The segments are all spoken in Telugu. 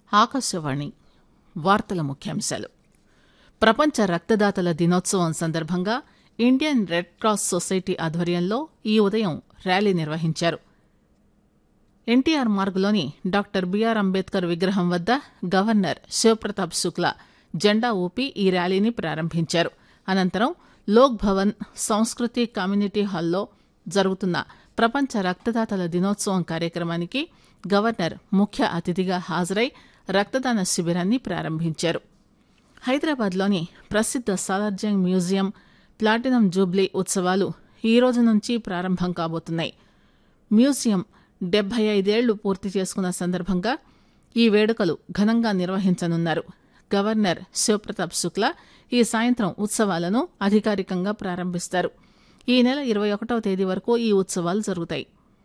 ఆకాశవాణి వార్తల ముఖ్యాంశాలు. ప్రపంచ రక్తదాతల దినోత్సవం సందర్భంగా ఇండియన్ రెడ్ క్రాస్ సొసైటీ ఆధ్వర్యంలో ఈ ఉదయం ర్యాలీ నిర్వహించారు. ఎన్టీఆర్ మార్గులోని డాక్టర్ బిఆర్ అంబేద్కర్ విగ్రహం వద్ద గవర్నర్ శివప్రతాప్ శుక్లా జెండా ఊపి ఈ ర్యాలీని ప్రారంభించారు. అనంతరం లోక్ భవన్ సంస్కృతి కమ్యూనిటీ హాల్లో జరుగుతున్న ప్రపంచ రక్తదాతల దినోత్సవం కార్యక్రమానికి గవర్నర్ ముఖ్య అతిథిగా హాజరై రక్తదాన శిబిరాన్ని ప్రారంభించారు. హైదరాబాద్లోని ప్రసిద్ధ సాలార్జంగ్ మ్యూజియం ప్లాటినం జూబ్లీ ఉత్సవాలు ఈ రోజు నుంచి ప్రారంభం కాబోతున్నాయి. మ్యూజియం 75 ఏళ్లు పూర్తి చేసుకున్న సందర్భంగా ఈ వేడుకలు ఘనంగా నిర్వహించనున్నారు. గవర్నర్ శివప్రతాప్ శుక్లా ఈ సాయంత్రం ఉత్సవాలను అధికారికంగా ప్రారంభిస్తారు. ఈ నెల 21వ తేదీ వరకు ఈ ఉత్సవాలు జరుగుతాయి.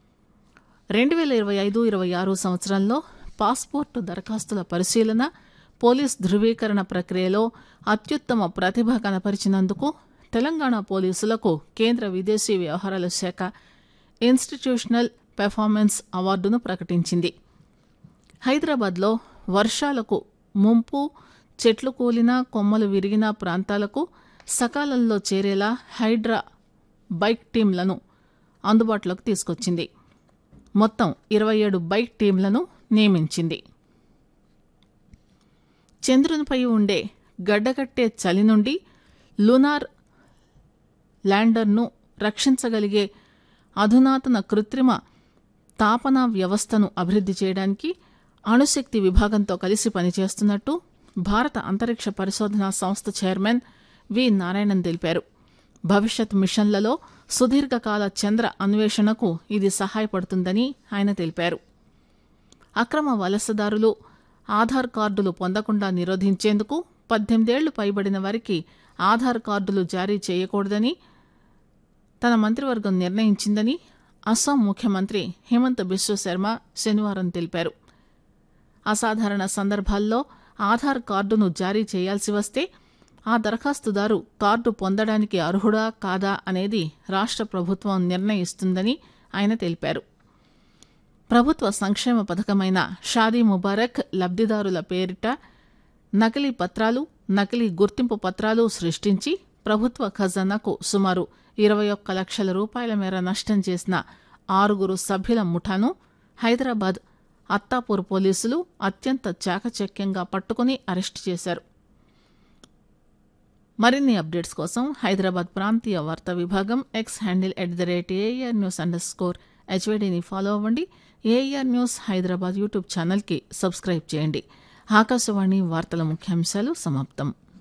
2025-26 సంవత్సరంలో పాస్పోర్టు దరఖాస్తుల పరిశీలన, పోలీస్ ధృవీకరణ ప్రక్రియలో అత్యుత్తమ ప్రతిభ కనపరిచినందుకు తెలంగాణ పోలీసులకు కేంద్ర విదేశీ వ్యవహారాల శాఖ ఇన్స్టిట్యూషనల్ పెర్ఫార్మెన్స్ అవార్డును ప్రకటించింది. హైదరాబాద్లో వర్షాలకు ముంపు, చెట్లు కూలిన, కొమ్మలు విరిగిన ప్రాంతాలకు సకాలంలో చేరేలా హైడ్రా బైక్ టీంలను అందుబాటులోకి తీసుకొచ్చింది. మొత్తం 27 బైక్ టీంలను నియమించింది. చంద్రునిపై ఉండే గడ్డకట్టే చలి నుండి లూనార్ ల్యాండర్ను రక్షించగలిగే అధునాతన కృత్రిమ తాపన వ్యవస్థను అభివృద్ధి చేయడానికి అణుశక్తి విభాగంతో కలిసి పనిచేస్తున్నట్టు భారత అంతరిక్ష పరిశోధనా సంస్థ చైర్మన్ వి నారాయణన్ తెలిపారు. భవిష్యత్ మిషన్లలో సుదీర్ఘకాల చంద్ర అన్వేషణకు ఇది సహాయపడుతుందని ఆయన తెలిపారు. అక్రమ వలసదారులు ఆధార్ కార్డులు పొందకుండా నిరోధించేందుకు 18 ఏళ్లు పైబడిన వారికి ఆధార్ కార్డులు జారీ చేయకూడదని తన మంత్రివర్గం నిర్ణయించిందని అస్సాం ముఖ్యమంత్రి హిమంత బిశ్వ శర్మ శనివారం తెలిపారు. అసాధారణ సందర్భాల్లో ఆధార్ కార్డును జారీ చేయాల్సి వస్తే ఆ దరఖాస్తుదారు కార్డు పొందడానికి అర్హుడా కాదా అనేది రాష్ట్ర ప్రభుత్వం నిర్ణయిస్తుందని ఆయన తెలిపారు. ప్రభుత్వ సంక్షేమ పథకమైన షాదీ ముబారక్ లబ్దిదారుల పేరిట నకిలీ పత్రాలు, నకిలీ గుర్తింపు పత్రాలు సృష్టించి ప్రభుత్వ ఖజానాకు సుమారు 21 లక్షల రూపాయల మేర నష్టం చేసిన 6 సభ్యుల ముఠాను హైదరాబాద్ అత్తాపూర్ పోలీసులు అత్యంత చాకచక్యంగా పట్టుకుని అరెస్టు చేశారు. మరిన్ని అప్డేట్స్ కోసం హైదరాబాద్ ప్రాంతీయ వార్తా విభాగం ఎక్స్ హ్యాండిల్ @AIR_HYDని ఫాలో అవ్వండి. AIR న్యూస్ హైదరాబాద్ యూట్యూబ్ ఛానల్కి సబ్స్క్రైబ్ చేయండి. ఆకాశవాణి వార్తల ముఖ్యాంశాలు సమాప్తం.